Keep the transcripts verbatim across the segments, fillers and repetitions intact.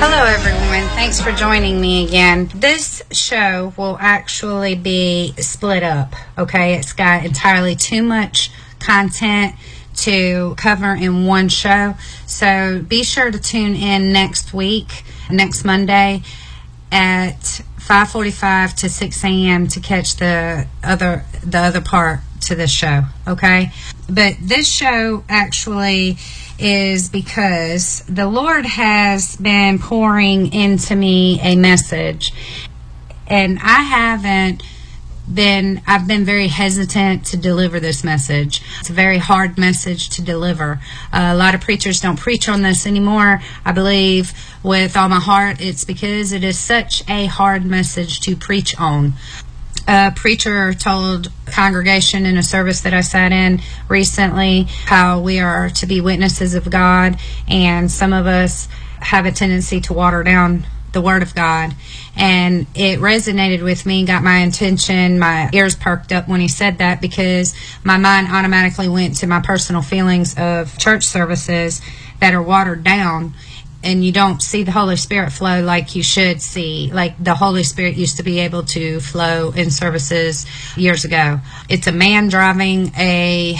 Hello everyone, thanks for joining me again. This show will actually be split up, okay? It's got entirely too much content to cover in one show, so be sure to tune in next week, next Monday at five forty-five to six a.m. to catch the other the other part to this show, okay? But this show actually is because the Lord has been pouring into me a message, and I haven't been, I've been very hesitant to deliver this message. It's a very hard message to deliver. Uh, a lot of preachers don't preach on this anymore. I believe with all my heart it's because it is such a hard message to preach on. A preacher told a congregation in a service that I sat in recently how we are to be witnesses of God, and some of us have a tendency to water down the Word of God. And it resonated with me, got my attention, my ears perked up when he said that, because my mind automatically went to my personal feelings of church services that are watered down, and you don't see the Holy Spirit flow like you should see, like the Holy Spirit used to be able to flow in services years ago. It's a man driving a,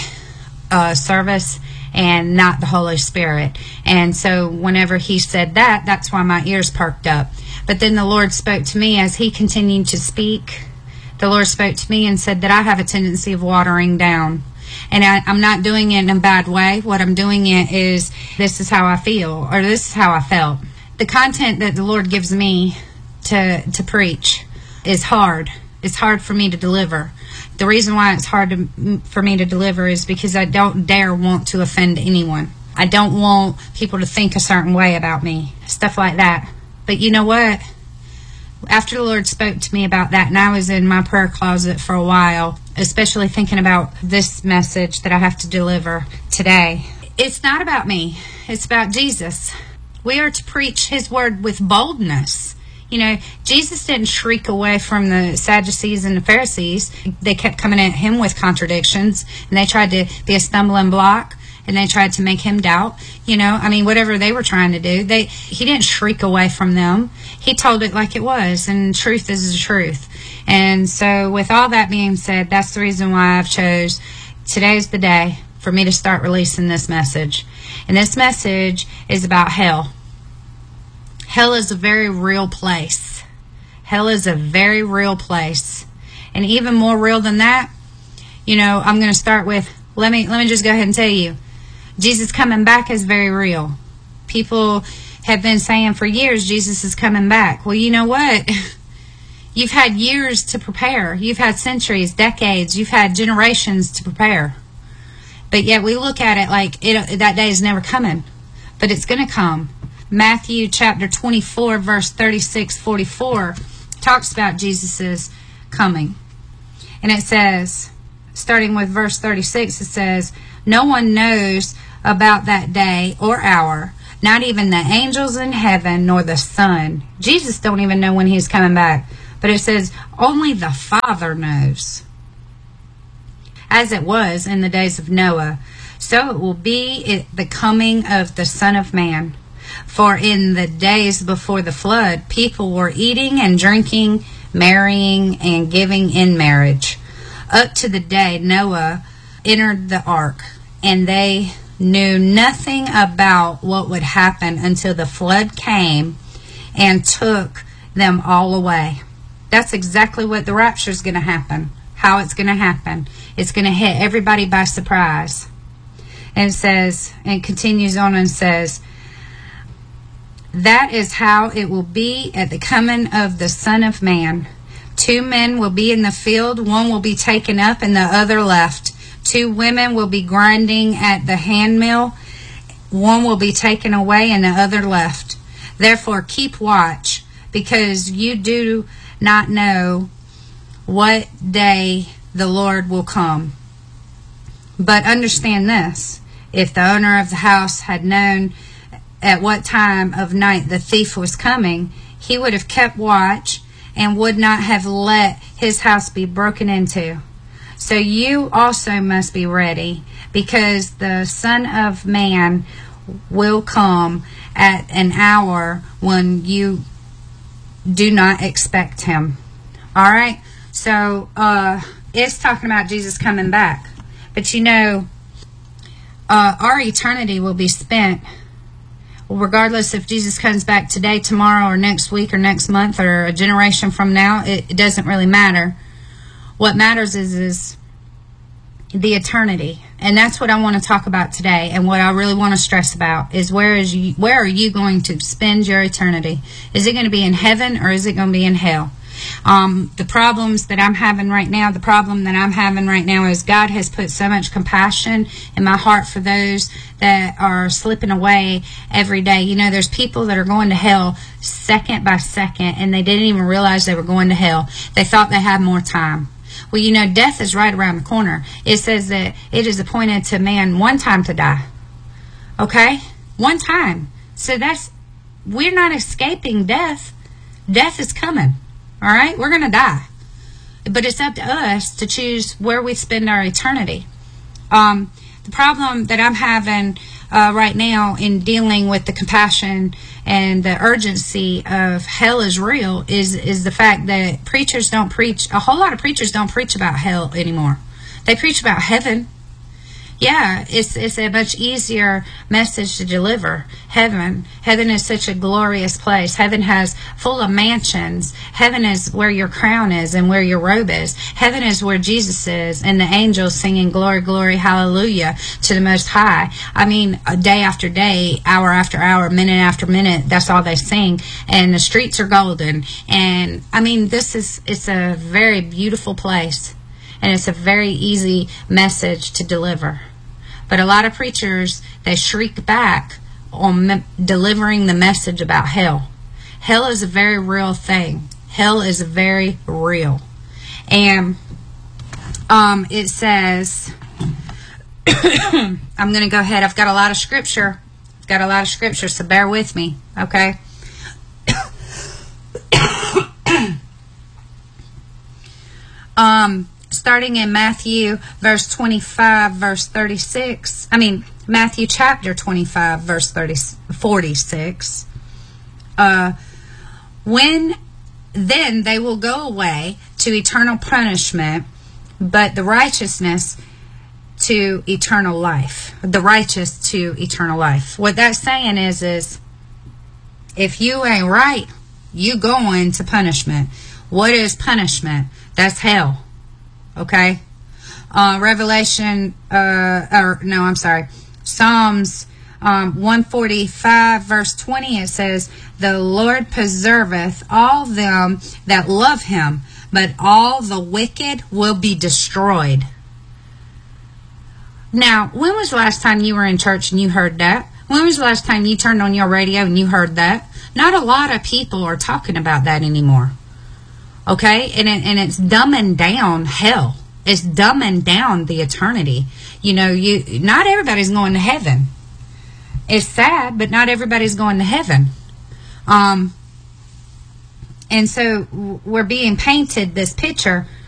a service and not the Holy Spirit. And so whenever he said that, that's why my ears perked up. But then the Lord spoke to me as he continued to speak. The Lord spoke to me and said that I have a tendency of watering down. And I, I'm not doing it in a bad way. What I'm doing it is, this is how I feel, or this is how I felt. The content that the Lord gives me to to preach is hard. It's hard for me to deliver. The reason why it's hard to, for me to deliver is because I don't dare want to offend anyone. I don't want people to think a certain way about me, stuff like that. But you know what? After the Lord spoke to me about that, and I was in my prayer closet for a while, especially thinking about this message that I have to deliver today. It's not about me. It's about Jesus. We are to preach his word with boldness. You know, Jesus didn't shriek away from the Sadducees and the Pharisees. They kept coming at him with contradictions, and they tried to be a stumbling block, and they tried to make him doubt. You know, I mean, whatever they were trying to do, they he didn't shriek away from them. He told it like it was, and truth is the truth. And so with all that being said, that's the reason why I've chose today's the day for me to start releasing this message. And this message is about hell. Hell is a very real place. Hell is a very real place. And even more real than that, you know, I'm going to start with, let me let me just go ahead and tell you, Jesus coming back is very real. People have been saying for years, Jesus is coming back. Well, you know what? You've had years to prepare. You've had centuries, decades. You've had generations to prepare. But yet we look at it like it, that day is never coming. But it's going to come. Matthew chapter twenty-four, verse thirty-six, forty-four talks about Jesus' coming. And it says, starting with verse thirty-six, it says, "No one knows about that day or hour, not even the angels in heaven nor the Son." Jesus don't even know when he's coming back. But it says, only the Father knows. As it was in the days of Noah, so it will be at the coming of the Son of Man. For in the days before the flood, people were eating and drinking, marrying and giving in marriage, up to the day Noah entered the ark, and they knew nothing about what would happen until the flood came and took them all away. That's exactly what the rapture is going to happen, how it's going to happen. It's going to hit everybody by surprise. And it says, and continues on and says, that is how it will be at the coming of the Son of Man. Two men will be in the field, one will be taken up and the other left. Two women will be grinding at the handmill, one will be taken away and the other left. Therefore keep watch, because you do not know what day the Lord will come. But understand this, if the owner of the house had known at what time of night the thief was coming, he would have kept watch and would not have let his house be broken into. So you also must be ready, because the Son of Man will come at an hour when you do not expect him. All right? So, uh, it's talking about Jesus coming back. But you know, uh, our eternity will be spent regardless if Jesus comes back today, tomorrow, or next week, or next month, or a generation from now. It, it doesn't really matter. What matters is, is the eternity. And that's what I want to talk about today. And what I really want to stress about is where is you, where are you going to spend your eternity? Is it going to be in heaven, or is it going to be in hell? Um, the problems that I'm having right now, the problem that I'm having right now is God has put so much compassion in my heart for those that are slipping away every day. You know, there's people that are going to hell second by second, and they didn't even realize they were going to hell. They thought they had more time. Well, you know, death is right around the corner. It says that it is appointed to man one time to die. Okay? One time. So that's, we're not escaping death. Death is coming. All right? We're going to die. But it's up to us to choose where we spend our eternity. Um, the problem that I'm having uh, right now in dealing with the compassion and the urgency of hell is real is, is the fact that preachers don't preach, a whole lot of preachers don't preach about hell anymore. They preach about heaven. Yeah, it's it's a much easier message to deliver. Heaven. Heaven is such a glorious place. Heaven has full of mansions. Heaven is where your crown is and where your robe is. Heaven is where Jesus is, and the angels singing glory, glory, hallelujah to the Most High. I mean, day after day, hour after hour, minute after minute, that's all they sing. And the streets are golden. And I mean, this is, it's a very beautiful place. And it's a very easy message to deliver. But a lot of preachers, they shriek back on me- delivering the message about hell. Hell is a very real thing. Hell is very real. And um, it says, I'm going to go ahead. I've got a lot of scripture. I've got a lot of scripture, so bear with me, okay? um... Starting in Matthew verse twenty-five, verse thirty-six. I mean, Matthew chapter twenty-five, verse thirty, forty-six. Uh, when then they will go away to eternal punishment, but the righteousness to eternal life. The righteous to eternal life. What that's saying is, is if you ain't right, you going to punishment. What is punishment? That's hell. Okay, uh, Revelation, uh, or no, I'm sorry, Psalms um, one forty-five, verse twenty, it says, the Lord preserveth all them that love him, but all the wicked will be destroyed. Now, when was the last time you were in church and you heard that? When was the last time you turned on your radio and you heard that? Not a lot of people are talking about that anymore. Okay, and it, and it's dumbing down hell. It's dumbing down the eternity. You know, you not everybody's going to heaven. It's sad, but not everybody's going to heaven. Um, and so we're being painted this picture